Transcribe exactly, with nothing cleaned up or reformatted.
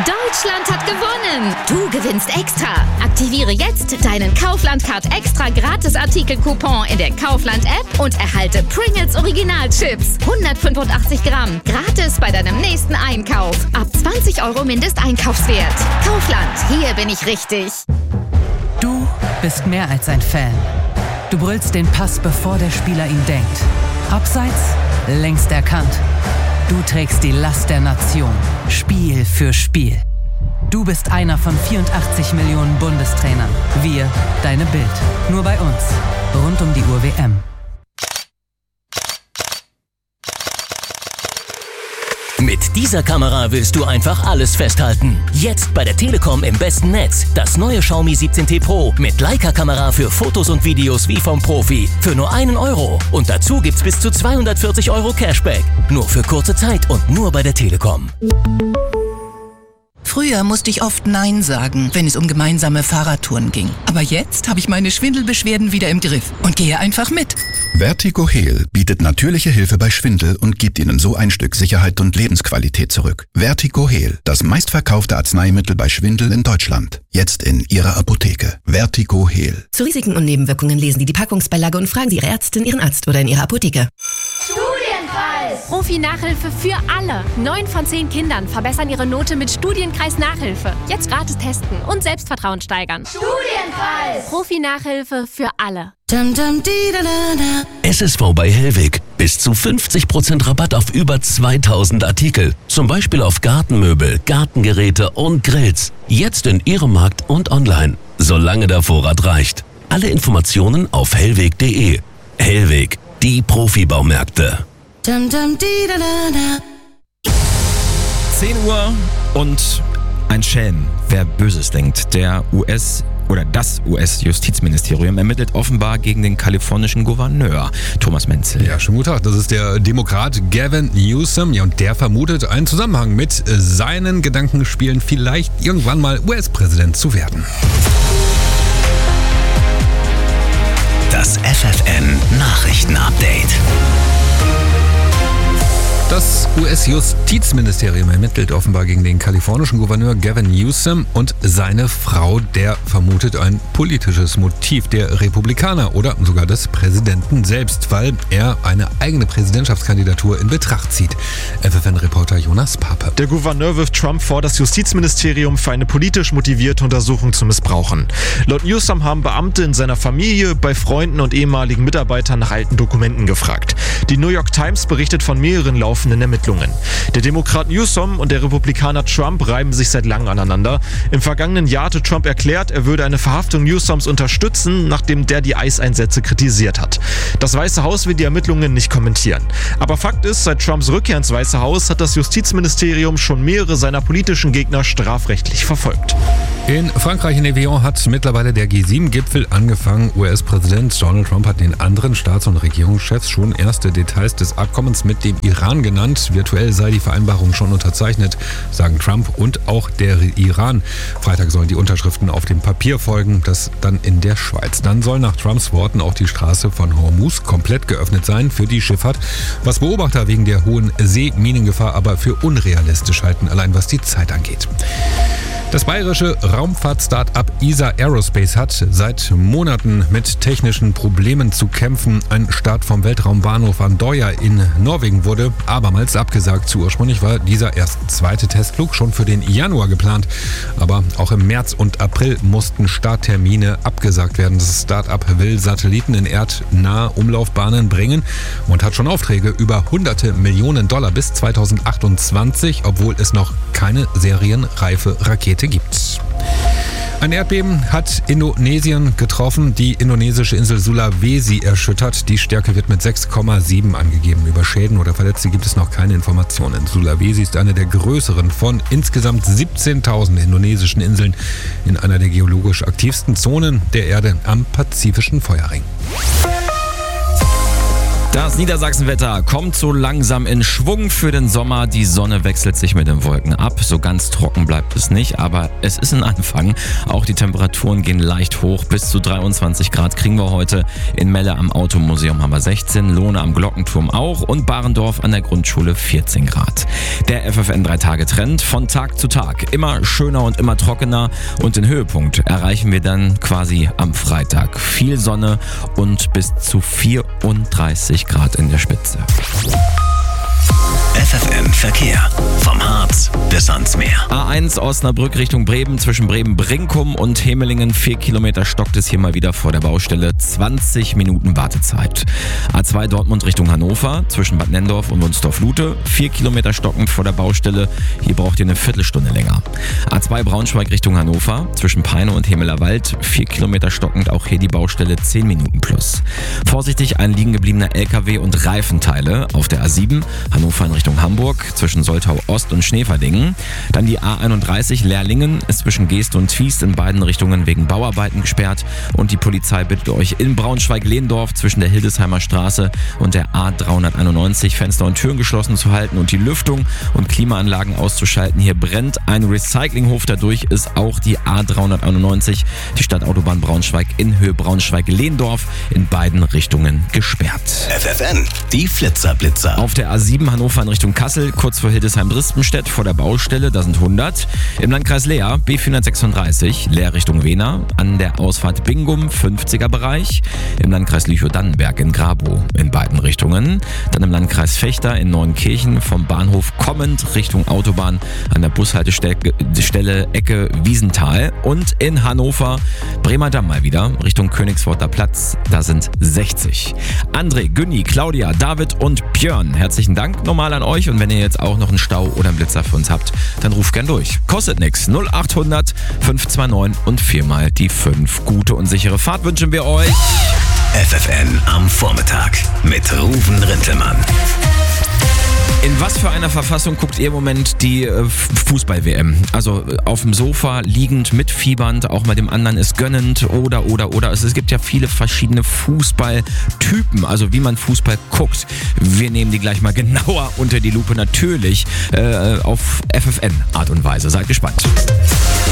Deutschland hat gewonnen! Du gewinnst extra! Aktiviere jetzt deinen Kaufland-Card extra Gratis-Artikel-Coupon in der Kaufland-App und erhalte Pringles Original-Chips. hundertfünfundachtzig Gramm. Gratis bei deinem nächsten Einkauf. Ab zwanzig Euro Mindesteinkaufswert. Kaufland, hier bin ich richtig. Du bist mehr als ein Fan. Du brüllst den Pass, bevor der Spieler ihn denkt. Abseits, längst erkannt. Du trägst die Last der Nation, Spiel für Spiel. Du bist einer von vierundachtzig Millionen Bundestrainern. Wir, deine Bild. Nur bei uns. Rund um die Uhr W M. Mit dieser Kamera willst du einfach alles festhalten. Jetzt bei der Telekom im besten Netz. Das neue Xiaomi siebzehn T Pro mit Leica-Kamera für Fotos und Videos wie vom Profi. Für nur einen Euro. Und dazu gibt's bis zu zweihundertvierzig Euro Cashback. Nur für kurze Zeit und nur bei der Telekom. Früher musste ich oft Nein sagen, wenn es um gemeinsame Fahrradtouren ging. Aber jetzt habe ich meine Schwindelbeschwerden wieder im Griff und gehe einfach mit. Vertigo Heal bietet natürliche Hilfe bei Schwindel und gibt Ihnen so ein Stück Sicherheit und Lebensqualität zurück. Vertigo Heal, das meistverkaufte Arzneimittel bei Schwindel in Deutschland. Jetzt in Ihrer Apotheke. Vertigo Heal. Zu Risiken und Nebenwirkungen lesen Sie die Packungsbeilage und fragen Sie Ihre Ärztin, Ihren Arzt oder in Ihrer Apotheke. Studienkreis! Profi-Nachhilfe für alle. Neun von zehn Kindern verbessern ihre Note mit Studienkreis-Nachhilfe. Jetzt gratis testen und Selbstvertrauen steigern. Studienkreis! Profi-Nachhilfe für alle. S S V bei Hellweg. Bis zu fünfzig Prozent Rabatt auf über zweitausend Artikel. Zum Beispiel auf Gartenmöbel, Gartengeräte und Grills. Jetzt in Ihrem Markt und online. Solange der Vorrat reicht. Alle Informationen auf hellweg punkt de. Hellweg, die Profibaumärkte. zehn Uhr und ein Schelm, wer Böses denkt. Der U S oder das U S-Justizministerium ermittelt offenbar gegen den kalifornischen Gouverneur Thomas Menzel. Ja, schönen guten Tag. Das ist der Demokrat Gavin Newsom. Ja, und der vermutet einen Zusammenhang mit seinen Gedankenspielen, vielleicht irgendwann mal U S-Präsident zu werden. Das F F N Nachrichten-Update. Das U S-Justizministerium ermittelt offenbar gegen den kalifornischen Gouverneur Gavin Newsom und seine Frau, der vermutet ein politisches Motiv der Republikaner oder sogar des Präsidenten selbst, weil er eine eigene Präsidentschaftskandidatur in Betracht zieht. F F N-Reporter Jonas Pape. Der Gouverneur wirft Trump vor, das Justizministerium für eine politisch motivierte Untersuchung zu missbrauchen. Laut Newsom haben Beamte in seiner Familie, bei Freunden und ehemaligen Mitarbeitern nach alten Dokumenten gefragt. Die New York Times berichtet von mehreren laufenden Ermittlungen. Der Demokrat Newsom und der Republikaner Trump reiben sich seit langem aneinander. Im vergangenen Jahr hatte Trump erklärt, er würde eine Verhaftung Newsoms unterstützen, nachdem der die I C E-Einsätze kritisiert hat. Das Weiße Haus will die Ermittlungen nicht kommentieren. Aber Fakt ist, seit Trumps Rückkehr ins Weiße Haus hat das Justizministerium schon mehrere seiner politischen Gegner strafrechtlich verfolgt. In Frankreich in Evian hat mittlerweile der G sieben Gipfel angefangen. U S-Präsident Donald Trump hat den anderen Staats- und Regierungschefs schon erste Details des Abkommens mit dem Iran genannt. Virtuell sei die Vereinbarung schon unterzeichnet, sagen Trump und auch der Iran. Freitag sollen die Unterschriften auf dem Papier folgen, das dann in der Schweiz. Dann soll nach Trumps Worten auch die Straße von Hormuz komplett geöffnet sein für die Schifffahrt, was Beobachter wegen der hohen Seeminengefahr aber für unrealistisch halten, allein was die Zeit angeht. Das bayerische Raumfahrt-Start-up E S A Aerospace hat seit Monaten mit technischen Problemen zu kämpfen. Ein Start vom Weltraumbahnhof Andøya in Norwegen wurde abermals abgesagt. Zu ursprünglich war dieser erst zweite Testflug schon für den Januar geplant. Aber auch im März und April mussten Starttermine abgesagt werden. Das Start-up will Satelliten in erdnahe Umlaufbahnen bringen und hat schon Aufträge über hunderte Millionen Dollar bis zweitausendachtundzwanzig, obwohl es noch keine serienreife Rakete gibt. Ein Erdbeben hat Indonesien getroffen, die indonesische Insel Sulawesi erschüttert. Die Stärke wird mit sechs Komma sieben angegeben. Über Schäden oder Verletzte gibt es noch keine Informationen. Sulawesi ist eine der größeren von insgesamt siebzehntausend indonesischen Inseln in einer der geologisch aktivsten Zonen der Erde am Pazifischen Feuerring. Das Niedersachsenwetter kommt so langsam in Schwung für den Sommer. Die Sonne wechselt sich mit den Wolken ab. So ganz trocken bleibt es nicht, aber es ist ein Anfang. Auch die Temperaturen gehen leicht hoch. Bis zu dreiundzwanzig Grad kriegen wir heute. In Melle am Automuseum haben wir sechzehn, Lohne am Glockenturm auch und Barendorf an der Grundschule vierzehn Grad. Der F F N drei Tage Trend von Tag zu Tag. Immer schöner und immer trockener und den Höhepunkt erreichen wir dann quasi am Freitag. Viel Sonne und bis zu vierunddreißig Grad in der Spitze. F F N Verkehr. Vom Harz bis ans Meer. A eins Osnabrück Richtung Bremen, zwischen Bremen-Brinkum und Hemelingen. Vier Kilometer stockt es hier mal wieder vor der Baustelle. zwanzig Minuten Wartezeit. A zwei Dortmund Richtung Hannover, zwischen Bad Nendorf und Wunsdorf-Lute. Vier Kilometer stockend vor der Baustelle. Hier braucht ihr eine Viertelstunde länger. A zwei Braunschweig Richtung Hannover, zwischen Peine und Hemelerwald. Vier Kilometer stockend, auch hier die Baustelle. zehn Minuten plus. Vorsichtig, ein liegen gebliebener L K W und Reifenteile auf der A sieben. Hannover in Richtung Hamburg, zwischen Soltau Ost und Schneeverdingen. Dann die A einunddreißig Lehrlingen ist zwischen Geest und Twiest in beiden Richtungen wegen Bauarbeiten gesperrt. Und die Polizei bittet euch in Braunschweig-Lehndorf zwischen der Hildesheimer Straße und der A dreihunderteinundneunzig Fenster und Türen geschlossen zu halten und die Lüftung und Klimaanlagen auszuschalten. Hier brennt ein Recyclinghof, dadurch ist auch die A dreihunderteinundneunzig, die Stadtautobahn Braunschweig in Höhe Braunschweig-Lehndorf in beiden Richtungen gesperrt. F F N, die Flitzerblitzer. Auf der A sieben Hannover in Richtung Kassel, kurz vor Hildesheim-Drispenstedt vor der Baustelle, da sind hundert. Im Landkreis Leer B vierhundertsechsunddreißig, Leer Richtung Wehner, an der Ausfahrt Bingum, fünfziger Bereich. Im Landkreis Lüchow-Dannenberg in Grabow in beiden Richtungen. Dann im Landkreis Vechta in Neunkirchen vom Bahnhof kommend Richtung Autobahn an der Bushaltestelle Ecke Wiesenthal. Und in Hannover Bremer Damm mal wieder Richtung Königsworter Platz, da sind sechzig. André, Günni, Claudia, David und Björn, herzlichen Dank nochmal an euch. Und wenn ihr jetzt auch noch einen Stau oder einen Blitzer für uns habt, dann ruft gern durch. Kostet nix. null achthundert fünf zwei neun und viermal die fünf. Gute und sichere Fahrt wünschen wir euch. F F N am Vormittag mit Ruven Rintelmann. In was für einer Verfassung guckt ihr im Moment die äh, Fußball-W M? Also äh, auf dem Sofa, liegend, mitfiebernd, auch mal dem anderen ist gönnend oder, oder, oder. Also es gibt ja viele verschiedene Fußballtypen, also wie man Fußball guckt. Wir nehmen die gleich mal genauer unter die Lupe, natürlich äh, auf F F N-Art und Weise. Seid gespannt.